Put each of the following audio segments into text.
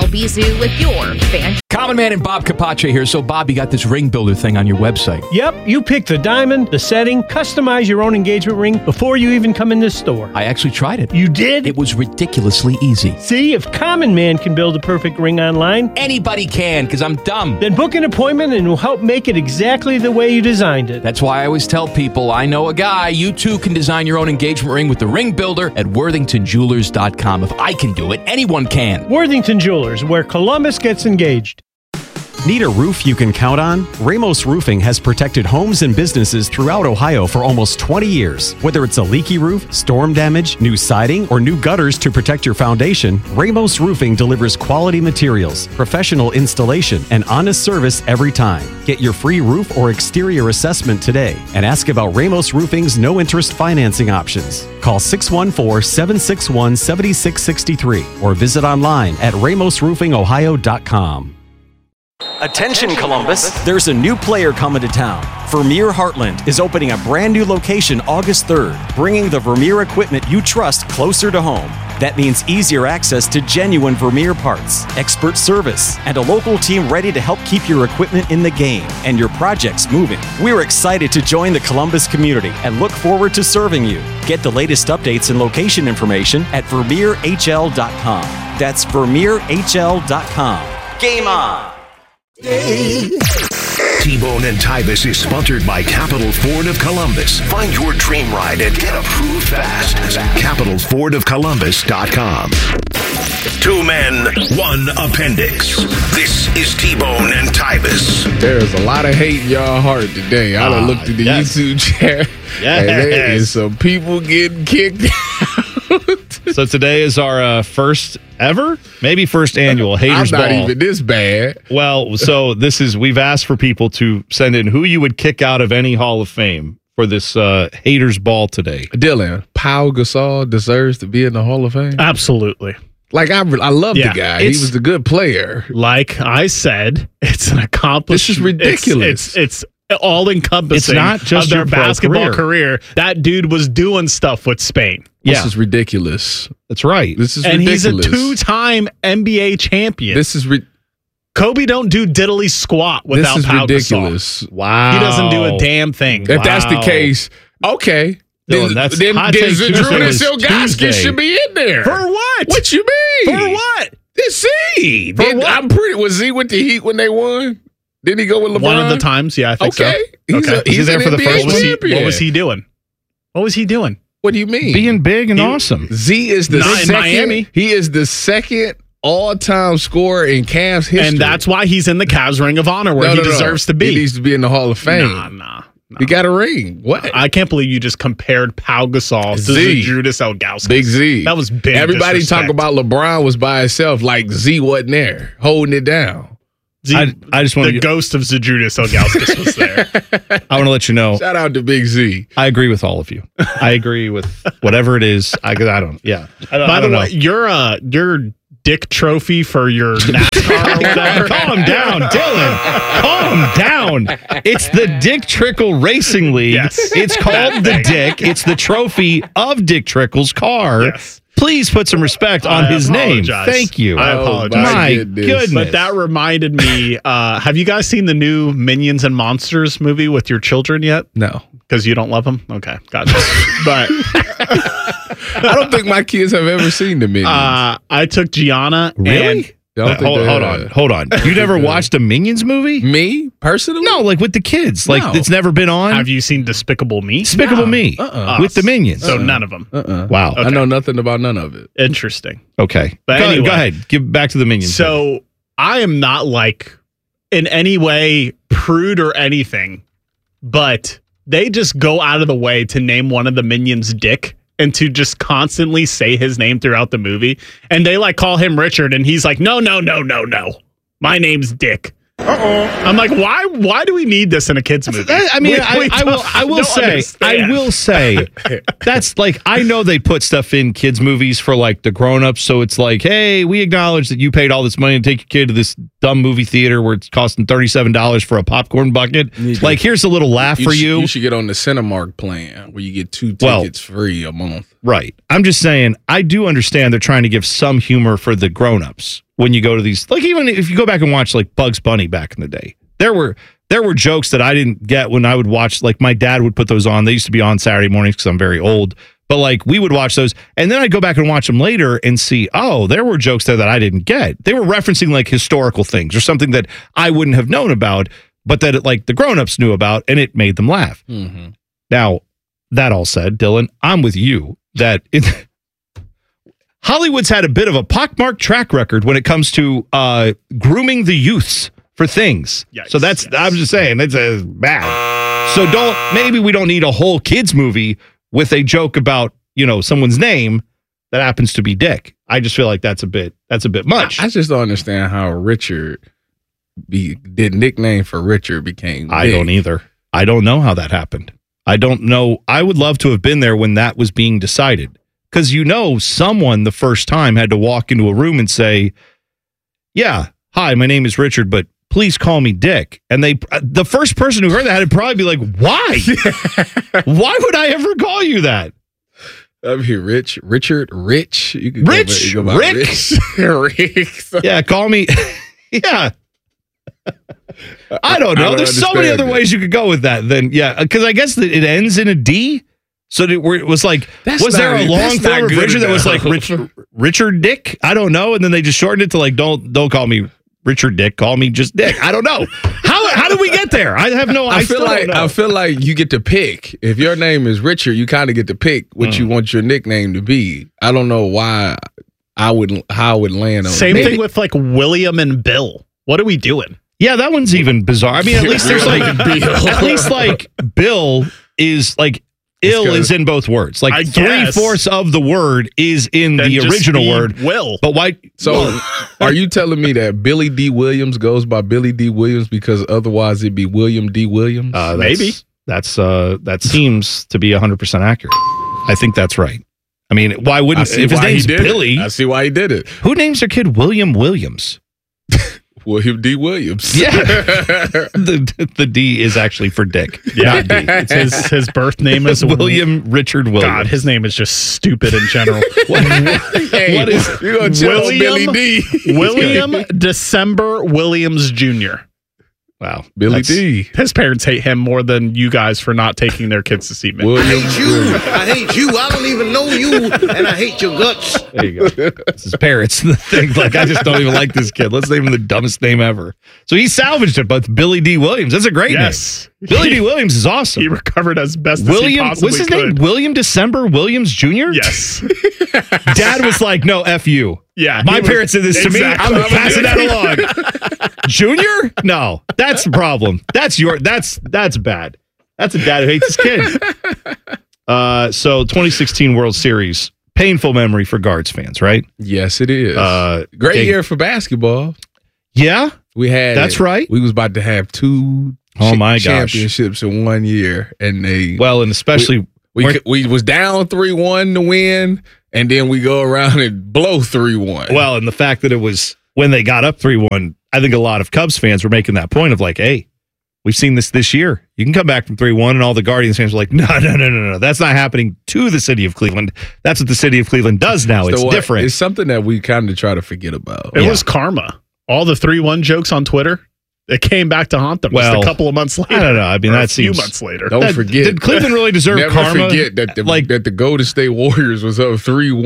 Zoo with your fan. Common Man and Bob Capace here. So, Bob, you got this ring builder thing on your website. Yep, you pick the diamond, the setting, customize your own engagement ring before you even come in the store. I actually tried it. You did? It was ridiculously easy. See, if Common Man can build a perfect ring online, Anybody can, because I'm dumb. then book an appointment and we'll help make it exactly the way you designed it. That's why I always tell people, I know a guy. You too can design your own engagement ring with the ring builder at worthingtonjewelers.com. If I can do it, anyone can. Worthington Jewelers, where Columbus gets engaged. Need a roof you can count on? Ramos Roofing has protected homes and businesses throughout Ohio for almost 20 years. Whether it's a leaky roof, storm damage, new siding, or new gutters to protect your foundation, Ramos Roofing delivers quality materials, professional installation, and honest service every time. Get your free roof or exterior assessment today and ask about Ramos Roofing's no-interest financing options. Call 614-761-7663 or visit online at ramosroofingohio.com. Attention Columbus, there's a new player coming to town. Vermeer Heartland is opening a brand new location August 3rd, bringing the Vermeer equipment you trust closer to home. That means easier access to genuine Vermeer parts, expert service, and a local team ready to help keep your equipment in the game and your projects moving. We're excited to join the Columbus community and look forward to serving you. Get the latest updates and location information at VermeerHL.com. That's VermeerHL.com. Game on! T-Bone and Tybus is sponsored by Capital Ford of Columbus. Find your dream ride and get approved fast at CapitalFordOfColumbus.com. Two men, one appendix. This is T-Bone and Tybus. There's a lot of hate in y'all heart today. I done looked at the YouTube chat. Yes. And there is some people getting kicked out. So today is our first ever, maybe first annual Haters I'm not Ball. even this bad. Well, so we've asked for people to send in who you would kick out of any Hall of Fame for this Haters Ball today. Dylan, Pau Gasol deserves to be in the Hall of Fame. Absolutely. Like, I love the guy. He was a good player. Like I said, it's an accomplishment. This is ridiculous. It's all encompassing. It's not just of their your pro basketball career. That dude was doing stuff with Spain. This is ridiculous. That's right. This is and ridiculous. he's a two-time NBA champion. This is Kobe don't do diddly squat without This is Pau ridiculous. Gasol. Wow. He doesn't do a damn thing. If that's the case, okay. Dylan, that's then hot take Tuesday Zydrunas was Ilgauskas Tuesday. should be in there. For what? What you mean? For what? Z. For what? I'm pretty. Was Z with the Heat when they won? Didn't he go with LeBron? One of the times, yeah, I think so. Okay. Was he there an for the NBA first one? champion. What was he doing? What was he doing? What do you mean? Being big and awesome. Z is the Not in second. Miami. He is the second all-time scorer in Cavs history. And that's why he's in the Cavs Ring of Honor where he deserves to be. He needs to be in the Hall of Fame. Nah. He got a ring. What? I can't believe you just compared Pau Gasol to Z. Zydrunas Ilgauskas. Big Z. That was big. Everybody disrespect. talk about LeBron was by himself, like Z wasn't there, holding it down. Z, I just want the ghost of Zydrunas Ilgauskas was there. I want to let you know. Shout out to Big Z. I agree with all of you. I agree with whatever it is. I don't. Yeah. By the way, your dick trophy for your NASCAR or whatever. Calm down, Dylan. Calm down. It's the Dick Trickle Racing League. Yes. It's called the Dick. It's the trophy of Dick Trickle's car. Yes. Please put some respect on his name. Thank you. I apologize. My goodness. But that reminded me, have you guys seen the new Minions and Monsters movie with your children yet? No. Because you don't love them? Okay, gotcha. But I don't think my kids have ever seen the Minions. I took Gianna. Really? Hold on. You never watched a Minions movie? Me? Personally? No, like with the kids. Like it's never been on? Have you seen Despicable Me? Despicable Me. With the Minions. So none of them. Wow. I know nothing about none of it. Interesting. Okay. But go anyway. ahead. Give back to the Minions. So I am not like in any way prude or anything, but they just go out of the way to name one of the Minions Dick and to just constantly say his name throughout the movie. And they like call him Richard and he's like, no. My name's Dick. I'm like, why do we need this in a kid's movie? I mean, I will say that's like, I know they put stuff in kids' movies for like the grown-ups, so it's like, hey, we acknowledge that you paid all this money to take your kid to this dumb movie theater where it's costing $37 for a popcorn bucket. Like, here's a little laugh for you. You should get on the Cinemark plan where you get 2 tickets free a month. Right. I'm just saying, I do understand they're trying to give some humor for the grown-ups. when you go to these, like even if you go back and watch like Bugs Bunny back in the day, there were jokes that I didn't get when I would watch, like my dad would put those on. They used to be on Saturday mornings because I'm very old, but like we would watch those and then I'd go back and watch them later and see, oh, there were jokes there that I didn't get. They were referencing like historical things or something that I wouldn't have known about, but that like the grownups knew about and it made them laugh. Mm-hmm. Now, that all said, Dylan, I'm with you that Hollywood's had a bit of a pockmarked track record when it comes to grooming the youths for things. Yikes, so I'm just saying, it's bad. So maybe we don't need a whole kids movie with a joke about, someone's name that happens to be Dick. I just feel like that's a bit much. I just don't understand how Richard the nickname for Richard became big. I don't either. I don't know how that happened. I don't know. I would love to have been there when that was being decided. Because someone the first time had to walk into a room and say, yeah, hi, my name is Richard, but please call me Dick. And the first person who heard that had to probably be like, why? Why would I ever call you that? I'm here, Richard, Rich. You could Rich, go by Rick. Yeah, call me. Yeah. I don't know. There's so many other ways you could go with that. Then, yeah, because I guess that it ends in a D. So it was like, was there a long form of Richard that was like Richard Dick? I don't know. And then they just shortened it to like, don't call me Richard Dick. Call me just Dick. I don't know. How did we get there? I have no. I feel like you get to pick. If your name is Richard, you kind of get to pick what you want your nickname to be. I don't know why how I would land on. Same thing with like William and Bill. What are we doing? Yeah, that one's even bizarre. I mean, at least there's like at least like Bill is like. Ill is in both words. Like 3/4 of the word is in the original word. Will. But why? So are you telling me that Billy D. Williams goes by Billy D. Williams because otherwise it'd be William D. Williams? Maybe. That seems to be 100% accurate. I think that's right. I mean, why wouldn't if his name's Billy? I see why he did it. Who names their kid William Williams? William D. Williams. Yeah. the D is actually for Dick. Yeah. Not D. It's his birth name is William Richard Williams. God, his name is just stupid in general. What is you're gonna William Billy D. William December Williams Jr. Wow. Billy D. His parents hate him more than you guys for not taking their kids to see me. I hate you. I don't even know you, and I hate your guts. There you go. It's his parents. The thing, like, I just don't even like this kid. Let's name him the dumbest name ever. So he salvaged it, but Billy D. Williams. That's a great name. Billy D. Williams is awesome. He recovered as best as he possibly what's his could. name? William December Williams Jr.? Yes. Dad was like, no, F you. Yeah. My parents did this to me. I'm going to pass it along. Junior? No. That's the problem. That's bad. That's a dad who hates his kid. So 2016 World Series. Painful memory for Guards fans, right? Yes, it is. Great year for basketball. Yeah. That's right. We was about to have two championships in 1 year. And and especially we was down 3-1 to win, and then we go around and blow 3-1. Well, and the fact that it was when they got up 3-1, I think a lot of Cubs fans were making that point of like, hey, we've seen this year. You can come back from 3-1, and all the Guardians fans were like, no. That's not happening to the city of Cleveland. That's what the city of Cleveland does now. It's different. It's something that we kind of try to forget about. It was karma. All the 3-1 jokes on Twitter, it came back to haunt them just a couple of months later. I don't know. I mean, that seems a few months later. Don't forget. Did Cleveland really deserve karma? Never forget that the Golden State Warriors was up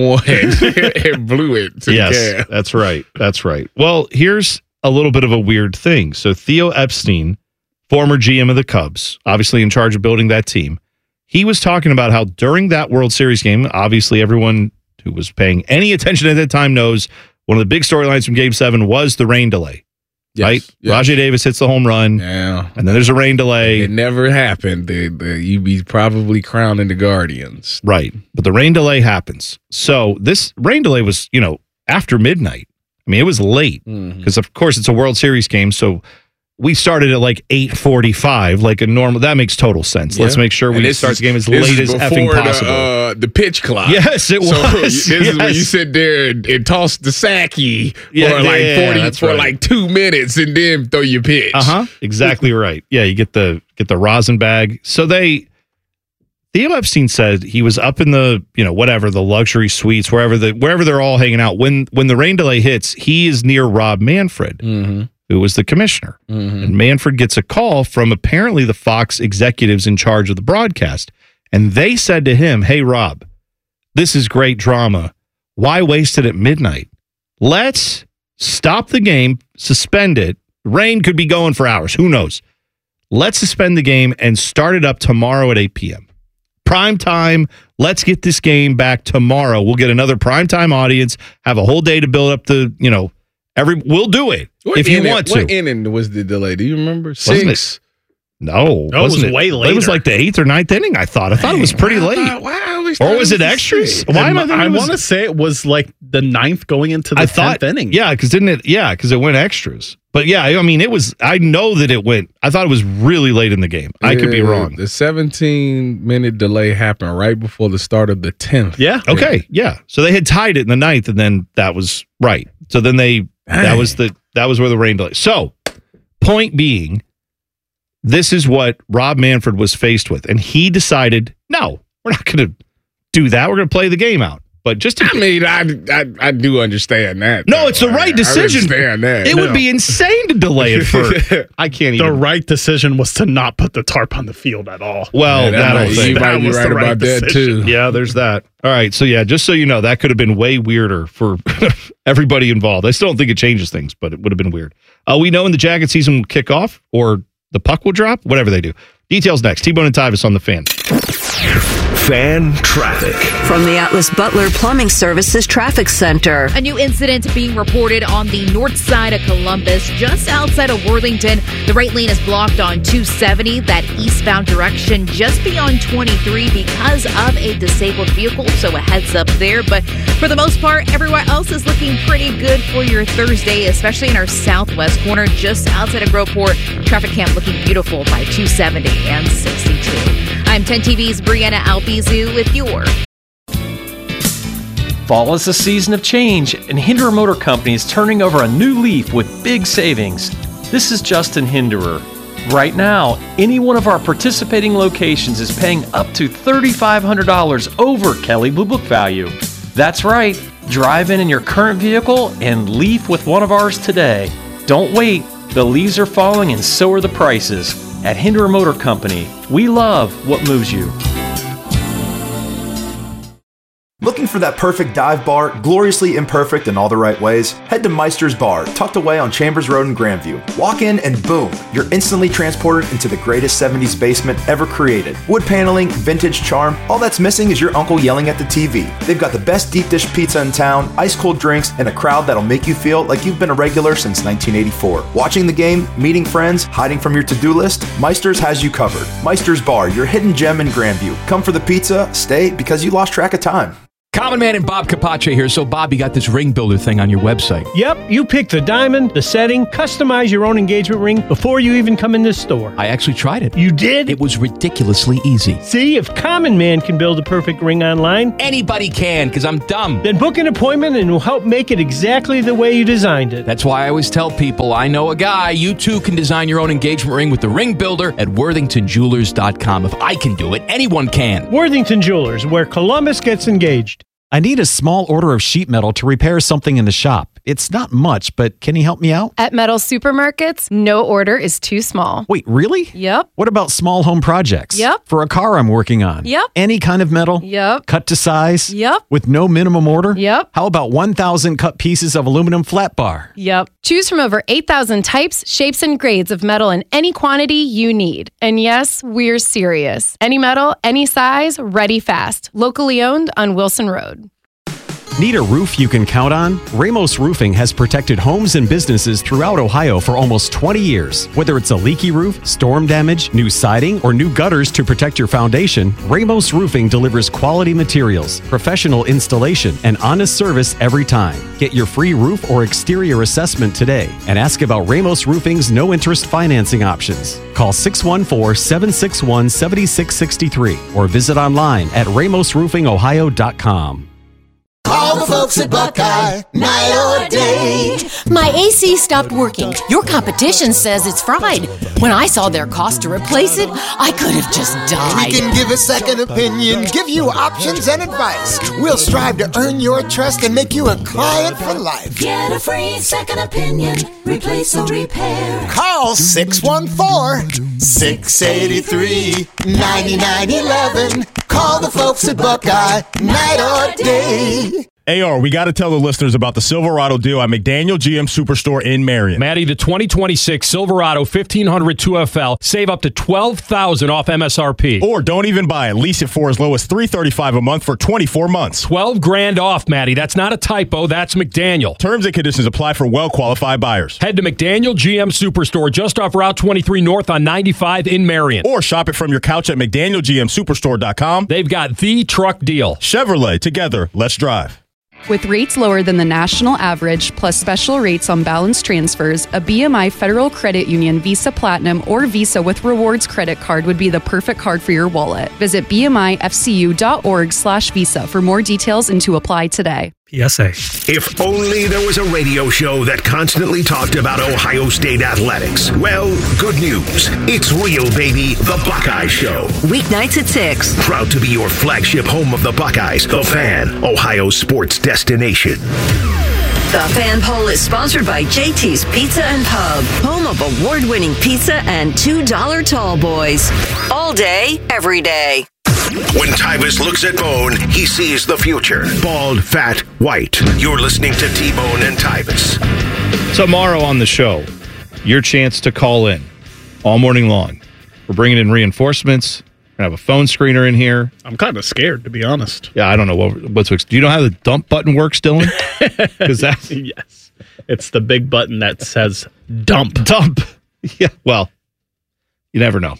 3-1 and blew it to the Cavs. That's right. That's right. Well, here's a little bit of a weird thing. So Theo Epstein, former GM of the Cubs, obviously in charge of building that team, he was talking about how during that World Series game, obviously everyone who was paying any attention at that time knows one of the big storylines from Game 7 was the rain delay. Yes, right? Yes. Rajai Davis hits the home run. Yeah. And then there's a rain delay. It never happened. You'd be probably crowning the Guardians. Right. But the rain delay happens. So this rain delay was, after midnight. I mean, it was late because, of course, it's a World Series game. So we started at like 8:45, like a normal. That makes total sense. Yeah. Let's make sure we start the game as late as effing possible. The pitch clock. Yes, it was. This is when you sit there and toss the Sacky for like 2 minutes and then throw your pitch. Exactly right. Yeah, you get the rosin bag. So Theo Epstein said he was up in the, whatever, the luxury suites, wherever they're all hanging out. When the rain delay hits, he is near Rob Manfred, who was the commissioner. And Manfred gets a call from apparently the Fox executives in charge of the broadcast. And they said to him, "Hey, Rob, this is great drama. Why waste it at midnight? Let's stop the game, suspend it. Rain could be going for hours. Who knows? Let's suspend the game and start it up tomorrow at 8 p.m. Prime time. Let's get this game back tomorrow. We'll get another primetime audience, have a whole day to build up the, we'll do it if you want to." What inning was the delay? Do you remember? Wasn't 6. No, it was way later. It was like the 8th or 9th inning, I thought. I thought it was pretty late. Or was it extras? Why am I want to say it was like the 9th going into the 10th inning. Yeah, because it went extras. But yeah, I mean, I know that it went, I thought it was really late in the game. I could be wrong. The 17-minute delay happened right before the start of the 10th. Yeah. Okay, yeah. So they had tied it in the 9th, and then that was right. So then that was where the rain delay. So, point being, this is what Rob Manfred was faced with. And he decided, no, we're not going to do that. We're going to play the game out. But I do understand that. No, it's the right decision. I understand that. It would be insane to delay it for. I can't even. The right decision was to not put the tarp on the field at all. Well, you might be right about that too. Yeah, there's that. All right, so yeah, just so you know, that could have been way weirder for everybody involved. I still don't think it changes things, but it would have been weird. We know when the Jacket season will kick off, or the puck will drop, whatever they do. Details next. T-Bone and Tyvis on the Fan. Fan traffic. From the Atlas Butler Plumbing Services Traffic Center. A new incident being reported on the north side of Columbus, just outside of Worthington. The right lane is blocked on 270, that eastbound direction, just beyond 23 because of a disabled vehicle. So a heads up there. But for the most part, everywhere else is looking pretty good for your Thursday, especially in our southwest corner, just outside of Groveport. Traffic cam looking beautiful by 270 and 62. I'm 10 TV's Brianna Albizu with your Fall is a season of change, and Hinderer Motor Company is turning over a new leaf with big savings. This is Justin Hinderer. Right now, any one of our participating locations is paying up to $3,500 over Kelley Blue Book value. That's right. Drive in your current vehicle and leaf with one of ours today. Don't wait. The leaves are falling and so are the prices. At Hinderer Motor Company, we love what moves you. Looking for that perfect dive bar, gloriously imperfect in all the right ways? Head to Meister's Bar, tucked away on Chambers Road in Grandview. Walk in and boom, you're instantly transported into the greatest 70s basement ever created. Wood paneling, vintage charm, all that's missing is your uncle yelling at the TV. They've got the best deep dish pizza in town, ice cold drinks, and a crowd that'll make you feel like you've been a regular since 1984. Watching the game, meeting friends, hiding from your to-do list, Meister's has you covered. Meister's Bar, your hidden gem in Grandview. Come for the pizza, stay because you lost track of time. Common Man and Bob Capace here. So, Bob, you got this ring builder thing on your website. Yep, you pick the diamond, the setting, customize your own engagement ring before you even come in this store. I actually tried it. You did? It was ridiculously easy. See, if Common Man can build a perfect ring online, anybody can, because I'm dumb. Then book an appointment and we'll help make it exactly the way you designed it. That's why I always tell people, I know a guy. You too can design your own engagement ring with the ring builder at worthingtonjewelers.com. If I can do it, anyone can. Worthington Jewelers, where Columbus gets engaged. I need a small order of sheet metal to repair something in the shop. It's not much, but can you help me out? At Metal Supermarkets, no order is too small. Wait, really? Yep. What about small home projects? Yep. For a car I'm working on? Yep. Any kind of metal? Yep. Cut to size? Yep. With no minimum order? Yep. How about 1,000 cut pieces of aluminum flat bar? Yep. Choose from over 8,000 types, shapes, and grades of metal in any quantity you need. And yes, we're serious. Any metal, any size, ready fast. Locally owned on Wilson Road. Need a roof you can count on? Ramos Roofing has protected homes and businesses throughout Ohio for almost 20 years. Whether it's a leaky roof, storm damage, new siding, or new gutters to protect your foundation, Ramos Roofing delivers quality materials, professional installation, and honest service every time. Get your free roof or exterior assessment today and ask about Ramos Roofing's no-interest financing options. Call 614-761-7663 or visit online at ramosroofingohio.com. Call the folks at Buckeye, night or day. My AC stopped working. Your competition says it's fried. When I saw their cost to replace it, I could have just died. We can give a second opinion, give you options and advice. We'll strive to earn your trust and make you a client for life. Get a free second opinion, replace or repair. Call 614-683-9911. Call the folks at Buckeye, night or day. AR, we got to tell the listeners about the Silverado deal at McDaniel GM Superstore in Marion. Maddie, the 2026 Silverado 1500 2FL, save up to $12,000 off MSRP. Or don't even buy it. Lease it for as low as $335 a month for 24 months. $12,000 off, Maddie. That's not a typo. That's McDaniel. Terms and conditions apply for well-qualified buyers. Head to McDaniel GM Superstore just off Route 23 North on 95 in Marion. Or shop it from your couch at McDanielGMSuperstore.com. They've got the truck deal. Chevrolet, together, let's drive. With rates lower than the national average, plus special rates on balance transfers, a BMI Federal Credit Union Visa Platinum or Visa with Rewards credit card would be the perfect card for your wallet. Visit bmifcu.org/visa for more details and to apply today. PSA. If only there was a radio show that constantly talked about Ohio State athletics. Well, good news. It's real, baby. The Buckeye Show. Weeknights at 6. Proud to be your flagship home of the Buckeyes, The Fan, Ohio's sports destination. The Fan Poll is sponsored by JT's Pizza and Pub, home of award-winning pizza and $2 tall boys. All day, every day. When Tyvis looks at Bone, he sees the future. Bald, fat, white. You're listening to T-Bone and Tyvis. Tomorrow on the show, your chance to call in all morning long. We're bringing in reinforcements. We're going to have a phone screener in here. I'm kind of scared, to be honest. Yeah, I don't know what to. Do you know how the dump button works, Dylan? Because that's yes, it's the big button that says dump. Dump. Yeah. Well, you never know.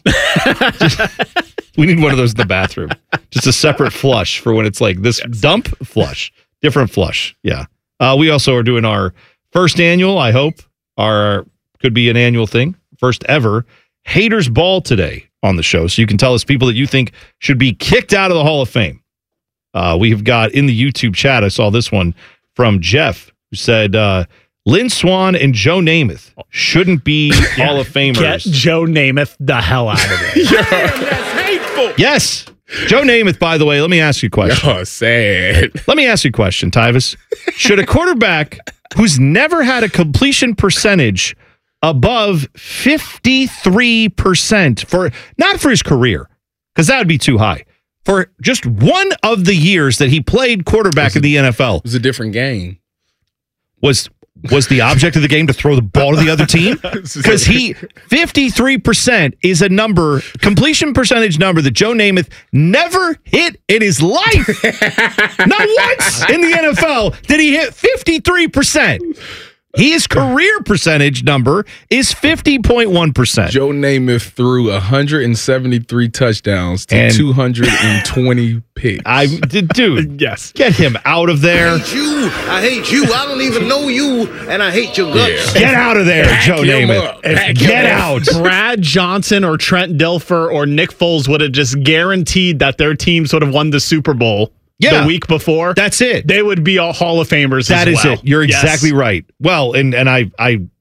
We need one of those in the bathroom. Just a separate flush for when it's like this. Yes. Dump, flush. Different flush. Yeah. We also are doing our first annual, I hope, could be an annual thing, first ever, Haters Ball today on the show. So you can tell us people that you think should be kicked out of the Hall of Fame. We have got in the YouTube chat, I saw this one from Jeff, who said, Lynn Swann and Joe Namath shouldn't be Hall of Famers. Get Joe Namath the hell out of there. That's hateful. Yes. Joe Namath, by the way, let me ask you a question. Oh, sad. Let me ask you a question, Tyvis. Should a quarterback who's never had a completion percentage above 53% not for his career, because that would be too high, for just one of the years that he played quarterback in the NFL. It was a different game. Was the object of the game to throw the ball to the other team? Because 53% is a completion percentage number that Joe Namath never hit in his life. Not once in the NFL did he hit 53%. His career percentage number is 50.1%. Joe Namath threw 173 touchdowns to 220 picks. Dude, yes. Get him out of there. I hate you. I don't even know you, and I hate your guts. Yeah. Get out of there, Joe Namath. Get out. Brad Johnson or Trent Dilfer or Nick Foles would have just guaranteed that their teams would have won the Super Bowl. The week before. That's it. They would be all Hall of Famers That as is well. it. You're exactly right. Well, and I